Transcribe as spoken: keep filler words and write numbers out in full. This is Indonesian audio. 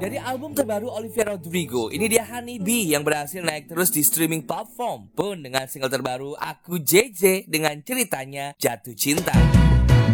Dari album terbaru Olivia Rodrigo, ini dia Honey Bee yang berhasil naik terus di streaming platform pun dengan single terbaru Aku J J dengan ceritanya jatuh cinta.